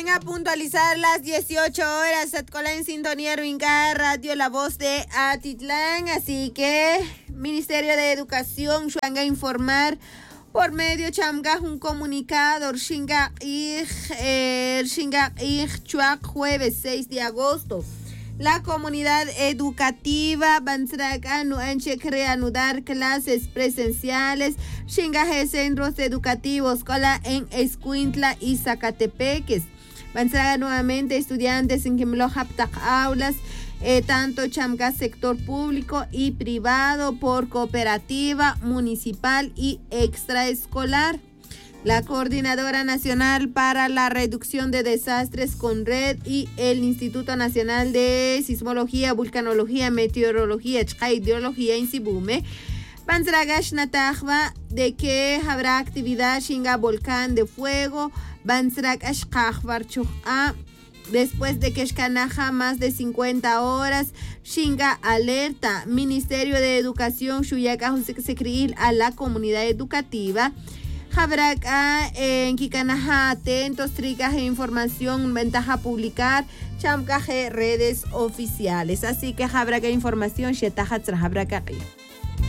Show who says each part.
Speaker 1: A puntualizar las 18 horas, Atcola en sintonía Ruinca, Radio La Voz de Atitlán. Así que Ministerio de Educación va a informar por medio chamga un comunicado Shinga Chuac, jueves 6 de agosto. La comunidad educativa Banzraga no anche reanudar clases presenciales Shinga centros educativos cola en Escuintla y Zacatepeques. Banzraga nuevamente estudiantes en Kimlohaptak aulas, tanto chamga sector público y privado por cooperativa, municipal y extraescolar. La Coordinadora Nacional para la Reducción de Desastres CONRED y el Instituto Nacional de Sismología, Vulcanología, Meteorología, Hidrología en Sibume, Banzragash Natajba de que habrá actividad Shinga Volcán de Fuego, Banzragash Kajbar Chuk'a, después de que escanaja más de 50 horas, Shinga alerta, Ministerio de Educación Shuyaka Sekriil a la comunidad educativa. Habrá en Kikanaja atentos, tricas e información, ventaja publicar, chamcaje redes oficiales. Así que habrá información, shetaja habrá